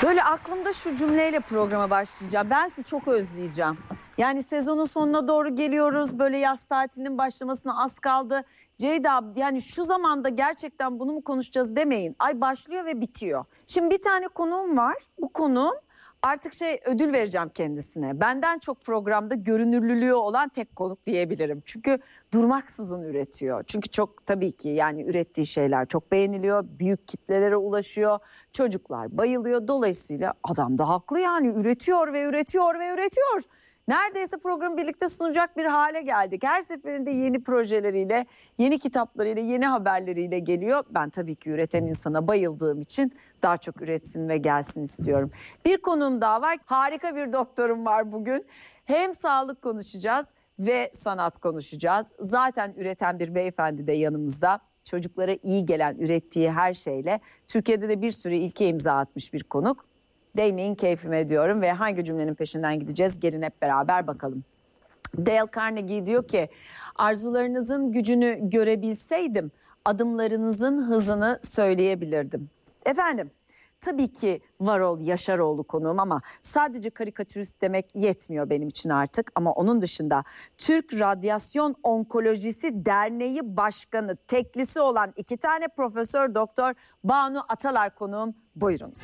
Böyle aklımda şu cümleyle programa başlayacağım. Ben sizi çok özleyeceğim. Yani sezonun sonuna doğru geliyoruz. Böyle yaz tatilinin başlamasına az kaldı. Ceyda, yani şu zamanda gerçekten bunu mu konuşacağız demeyin. Ay başlıyor ve bitiyor. Şimdi bir tane konuğum var. Bu konuğum artık ödül vereceğim kendisine. Benden çok programda görünürlülüğü olan tek konuk diyebilirim. Çünkü durmaksızın üretiyor. Çünkü çok tabii ki yani ürettiği şeyler çok beğeniliyor. Büyük kitlelere ulaşıyor. Çocuklar bayılıyor. Dolayısıyla adam da haklı, yani üretiyor ve üretiyor ve üretiyor. Neredeyse programı birlikte sunacak bir hale geldik. Her seferinde yeni projeleriyle, yeni kitaplarıyla, yeni haberleriyle geliyor. Ben tabii ki üreten insana bayıldığım için daha çok üretsin ve gelsin istiyorum. Bir konuğum daha var. Harika bir doktorum var bugün. Hem sağlık konuşacağız ve sanat konuşacağız. Zaten üreten bir beyefendi de yanımızda. Çocuklara iyi gelen ürettiği her şeyle Türkiye'de de bir sürü ilke imza atmış bir konuk. Değmeyin keyfime diyorum ve hangi cümlenin peşinden gideceğiz? Gelin hep beraber bakalım. Dale Carnegie diyor ki, arzularınızın gücünü görebilseydim adımlarınızın hızını söyleyebilirdim. Efendim, tabii ki Varol Yaşaroğlu konuğum ama sadece karikatürist demek yetmiyor benim için artık. Ama onun dışında Türk Radyasyon Onkolojisi Derneği Başkanı teklisi olan 2 tane Profesör Doktor Banu Atalar konuğum. Buyurunuz.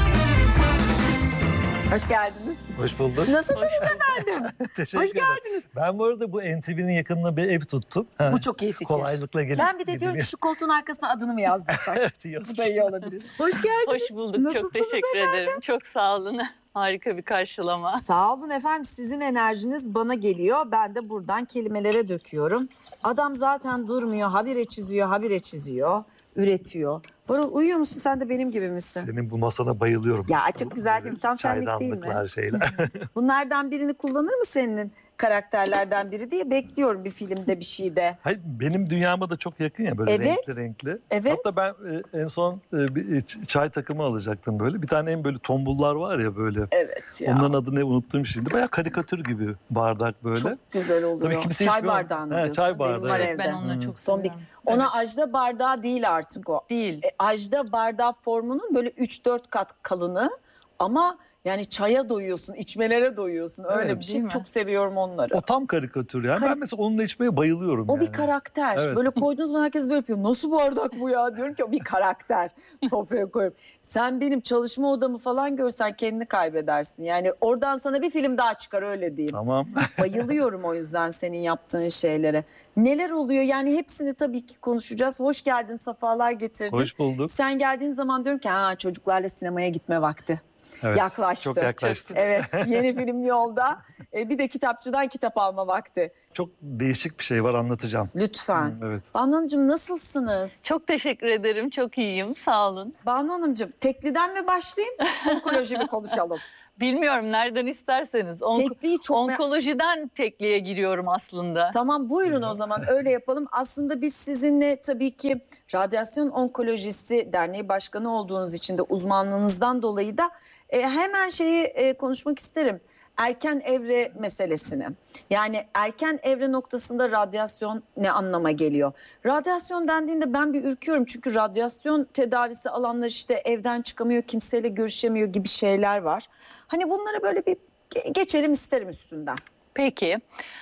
Hoş geldiniz. Hoş bulduk. Nasılsınız efendim? Teşekkür Hoş geldiniz. Ben bu arada bu NTV'nin yakınına bir ev tuttum. Bu çok iyi fikir. Kolaylıkla gelip. Ben bir de diyorum ki şu koltuğun arkasına adını mı yazdırsak? Evet, Bu da iyi olabilir. Hoş geldiniz. Hoş bulduk. Nasılsınız çok teşekkür ederim. Çok sağ olun. Harika bir karşılama. Sağ olun efendim. Sizin enerjiniz bana geliyor. Ben de buradan kelimelere döküyorum. Adam zaten durmuyor. Habire çiziyor, habire çiziyor. Üretiyor. Varol, uyuyor musun? Sen de benim gibi misin? Senin bu masana bayılıyorum. Ya çok güzel değil mi? Tam senlik değil mi? Çaydanlıklar, şeyler. Bunlardan birini kullanır mı senin karakterlerden biri diye bekliyorum bir filmde, bir şeyde. Hayır, benim dünyama da çok yakın ya, böyle Evet. renkli. Evet. Hatta ben en son bir çay takımı alacaktım böyle. Bir tane en böyle tombullar var ya böyle. Evet ya. Onların adını unuttum şimdi. Bayağı karikatür gibi bardak böyle. Çok güzel oluyor. Tabii kimse çay içmiyor. bardağını He, diyorsun. çay Benim bardağı, var evet. evde. Ben onunla çok Tombik. seviyorum. Ona Evet. ajda bardağı değil artık o. Değil. Ajda bardağı formunun böyle 3-4 kat kalını ama yani çaya doyuyorsun, içmelere doyuyorsun. Öyle Evet, bir şey. değil mi? Çok seviyorum onları. O tam karikatür yani. Ben mesela onunla içmeye bayılıyorum O yani. bir karakter. Evet. Böyle koyduğunuz zaman herkes böyle yapıyor. Nasıl bardak bu ya? Diyorum ki o bir karakter. Sofraya koyup. Sen benim çalışma odamı falan görsen kendini kaybedersin. Yani oradan sana bir film daha çıkar, öyle diyeyim. Tamam. Bayılıyorum o yüzden senin yaptığın şeylere. Neler oluyor? Yani hepsini tabii ki konuşacağız. Hoş geldin, sefalar getirdin. Hoş bulduk. Sen geldiğin zaman diyorum ki çocuklarla sinemaya gitme vakti. Evet, Yaklaştı. çok yaklaştı. Evet, yeni film yolda. Bir de kitapçıdan kitap alma vakti. Çok değişik bir şey var, anlatacağım. Lütfen. Evet. Banu Hanımcığım, nasılsınız? Çok teşekkür ederim. Çok iyiyim. Sağ olun. Banu Hanımcığım, tekliden mi başlayayım? Onkoloji mi konuşalım? Bilmiyorum nereden isterseniz. Tekliyi çok Onkolojiden tekliğe giriyorum aslında. Tamam, buyurun o zaman öyle yapalım. Aslında biz sizinle tabii ki Radyasyon Onkolojisi Derneği Başkanı olduğunuz için de uzmanlığınızdan dolayı da hemen konuşmak isterim. Erken evre meselesini. Yani erken evre noktasında radyasyon ne anlama geliyor? Radyasyon dendiğinde ben bir ürküyorum. Çünkü radyasyon tedavisi alanlar işte evden çıkamıyor, kimseyle görüşemiyor gibi şeyler var. Hani bunlara böyle bir geçelim isterim üstünden. Peki.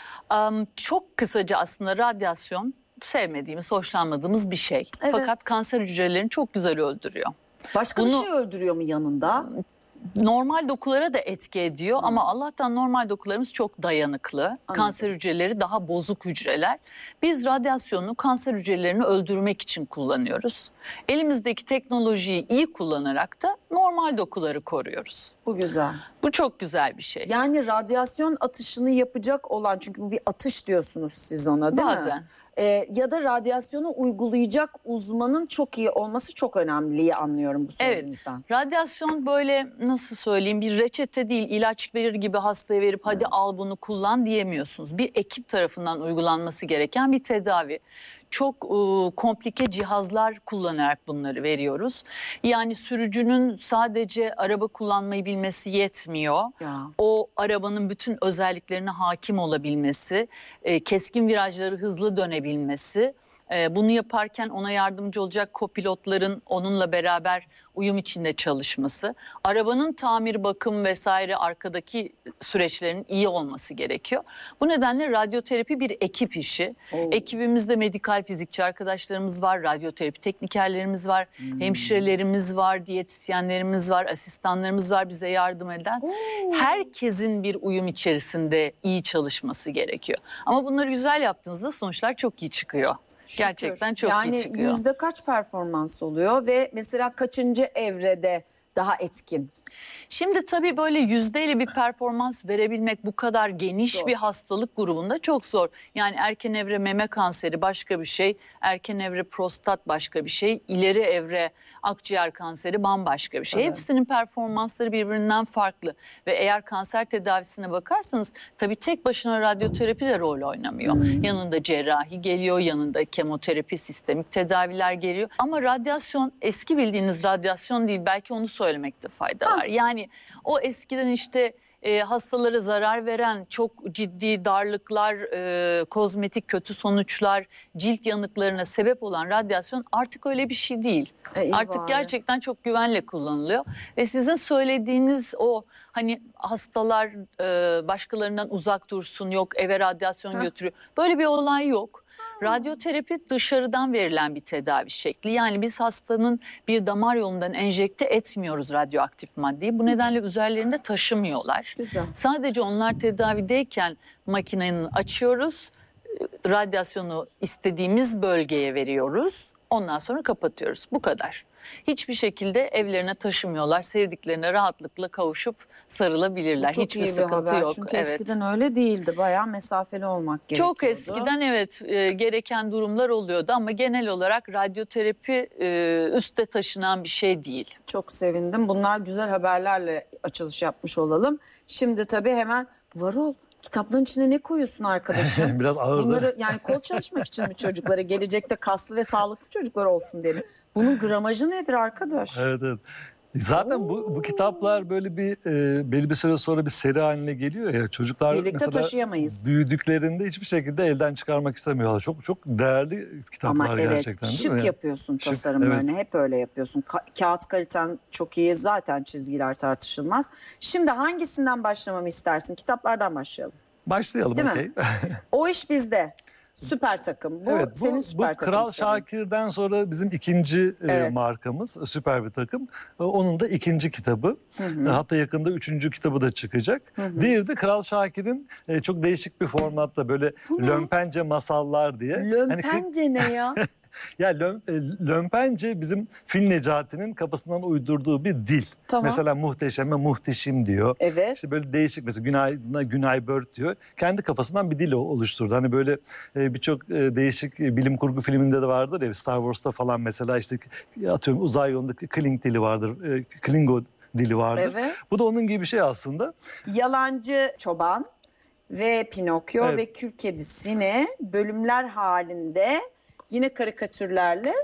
Çok kısaca aslında radyasyon sevmediğimiz, hoşlanmadığımız bir şey. Evet. Fakat kanser hücrelerini çok güzel öldürüyor. Başka bir şey öldürüyor mu yanında? Normal dokulara da etki ediyor ama Allah'tan normal dokularımız çok dayanıklı. Anladım. Kanser hücreleri daha bozuk hücreler. Biz radyasyonu kanser hücrelerini öldürmek için kullanıyoruz. Elimizdeki teknolojiyi iyi kullanarak da normal dokuları koruyoruz. Bu güzel. Bu çok güzel bir şey. Yani radyasyon atışını yapacak olan, çünkü bu bir atış diyorsunuz siz ona, değil mi? Bazen. Ya da radyasyonu uygulayacak uzmanın çok iyi olması çok önemliyi anlıyorum bu söylediğinizden. Radyasyon böyle nasıl söyleyeyim, bir reçete değil, ilaç verir gibi hastaya verip hadi al bunu kullan diyemiyorsunuz. Bir ekip tarafından uygulanması gereken bir tedavi. Çok komplike cihazlar kullanarak bunları veriyoruz. Yani sürücünün sadece araba kullanmayı bilmesi yetmiyor. Ya. O arabanın bütün özelliklerine hakim olabilmesi, keskin virajları hızlı dönebilmesi. Bunu yaparken ona yardımcı olacak kopilotların onunla beraber uyum içinde çalışması, arabanın tamir, bakım vesaire arkadaki süreçlerin iyi olması gerekiyor. Bu nedenle radyoterapi bir ekip işi. Ekibimizde medikal fizikçi arkadaşlarımız var, radyoterapi teknikerlerimiz var, hemşirelerimiz var, diyetisyenlerimiz var, asistanlarımız var bize yardım eden. Herkesin bir uyum içerisinde iyi çalışması gerekiyor. Ama bunları güzel yaptığınızda sonuçlar çok iyi çıkıyor. Şükür. Gerçekten çok yani iyi çıkıyor. Yani yüzde kaç performans oluyor ve mesela kaçıncı evrede daha etkin? Şimdi tabii böyle yüzdeyle bir performans verebilmek bu kadar geniş Zor. bir hastalık grubunda çok zor. Yani erken evre meme kanseri başka bir şey, erken evre prostat başka bir şey, ileri evre akciğer kanseri bambaşka bir şey. Evet. Hepsinin performansları birbirinden farklı ve eğer kanser tedavisine bakarsanız tabii tek başına radyoterapi de rol oynamıyor. Yanında cerrahi geliyor, yanında kemoterapi, sistemik tedaviler geliyor. Ama radyasyon eski bildiğiniz radyasyon değil, belki onu söylemekte fayda var. Yani o eskiden işte hastalara zarar veren çok ciddi darlıklar, kozmetik kötü sonuçlar, cilt yanıklarına sebep olan radyasyon artık öyle bir şey değil. İyi Artık bari. gerçekten çok güvenle kullanılıyor. Ve sizin söylediğiniz o hani hastalar başkalarından uzak dursun, yok eve radyasyon götürüyor. Böyle bir olay yok. Radyoterapi dışarıdan verilen bir tedavi şekli. Yani biz hastanın bir damar yolundan enjekte etmiyoruz radyoaktif maddeyi. Bu nedenle üzerlerinde taşımıyorlar. Güzel. Sadece onlar tedavideyken makineyi açıyoruz. Radyasyonu istediğimiz bölgeye veriyoruz. Ondan sonra kapatıyoruz. Bu kadar. Hiçbir şekilde evlerine taşımıyorlar. Sevdiklerine rahatlıkla kavuşup sarılabilirler. Çok Hiçbir iyi bir sıkıntı haber. yok. Çünkü eskiden öyle değildi. Bayağı mesafeli olmak gerekiyordu. Çok eskiden evet gereken durumlar oluyordu ama genel olarak radyoterapi üste taşınan bir şey değil. Çok sevindim. Bunlar güzel haberlerle açılış yapmış olalım. Şimdi tabii hemen Varol, kitapların içine ne koyuyorsun arkadaşım? Biraz ağırdı. Bunları yani kol çalışmak için mi çocuklara, gelecekte kaslı ve sağlıklı çocuklar olsun diye mi? Bunun gramajı nedir arkadaş? Evet, evet. Zaten bu kitaplar böyle bir belli bir süre sonra bir seri haline geliyor ya. Çocuklar Birlikte mesela taşıyamayız. büyüdüklerinde hiçbir şekilde elden çıkarmak istemiyorlar. Çok çok değerli kitaplar Ama evet, gerçekten, değil mi? şık yapıyorsun Şık, tasarımlarını. evet. Hep öyle yapıyorsun. Kağıt kaliten çok iyi. Zaten çizgiler tartışılmaz. Şimdi hangisinden başlamamı istersin? Kitaplardan başlayalım. Başlayalım, Değil mi? okey. O iş bizde. Süper takım. Bu Evet, senin süper bu takım. Kral Şakir'den sonra bizim ikinci Evet. markamız, süper bir takım. Onun da ikinci kitabı. Hatta yakında üçüncü kitabı da çıkacak. Diğeri de Kral Şakir'in çok değişik bir formatta böyle lömpence masallar diye. Hani Lömpence ne ya? ya lömpence bizim Fil Necati'nin kafasından uydurduğu bir dil. Tamam. Mesela muhteşeme muhteşim diyor. Evet. İşte böyle değişik, mesela Günaydın'a Günaybört diyor. Kendi kafasından bir dil oluşturdu. Hani böyle birçok değişik bilim kurgu filminde de vardır ya, Star Wars'ta falan mesela işte atıyorum uzay yolunda Kling dili vardır. Klingo dili vardır. Evet. Bu da onun gibi bir şey aslında. Yalancı Çoban ve Pinokyo Evet. ve Kül Kedisi'ni bölümler halinde yine karikatürlerle